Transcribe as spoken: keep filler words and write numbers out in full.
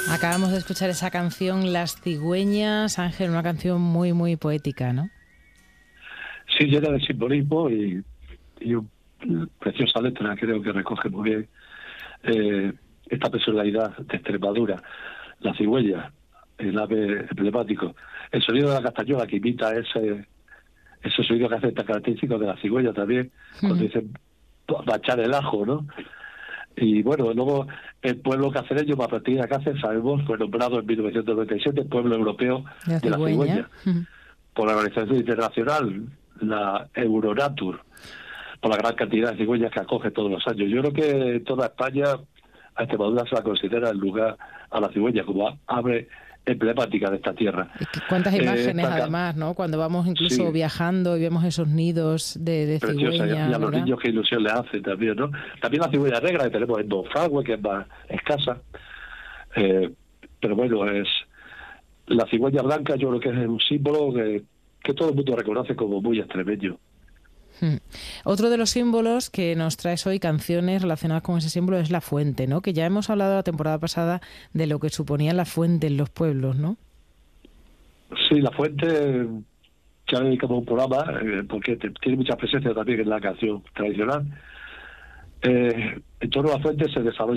Acabamos de escuchar esa canción Las cigüeñas, Ángel, una canción muy, muy poética, ¿no? Sí, llena de simbolismo y, y un, preciosa letra, creo que recoge muy bien eh, esta personalidad de Extremadura, la cigüeña, el ave emblemático. El sonido de la castañuela que imita ese ese sonido que hace tan característico de la cigüeña también, cuando dicen bachar el ajo, ¿no? Y bueno, luego el pueblo cacereño, para partir de Cáceres, sabemos, fue nombrado en mil novecientos noventa y siete pueblo europeo La de la cigüeña. cigüeña, por la organización internacional, la Euronatur, por la gran cantidad de cigüeñas que acoge todos los años. Yo creo que en toda España a Extremadura se la considera el lugar a la cigüeña como ave emblemática de esta tierra. Y que cuántas imágenes, eh, además, ¿no? Cuando vamos incluso sí, viajando y vemos esos nidos de, de preciosa, y cigüeña, a los ¿verdad? niños qué ilusión les hace también, ¿no? También la cigüeña negra que tenemos en Monfragüe, que es más escasa, eh, pero bueno, es la cigüeña blanca. Yo creo que es un símbolo que, que todo el mundo reconoce como muy extremeño. Hmm. Otro de los símbolos que nos traes hoy, canciones relacionadas con ese símbolo, es la fuente, ¿no? Que ya hemos hablado la temporada pasada de lo que suponía la fuente en los pueblos, ¿no? Sí, la fuente, ya le dedicamos un programa, eh, porque te, tiene mucha presencia también en la canción tradicional. Eh, en torno a la fuente se desarrolla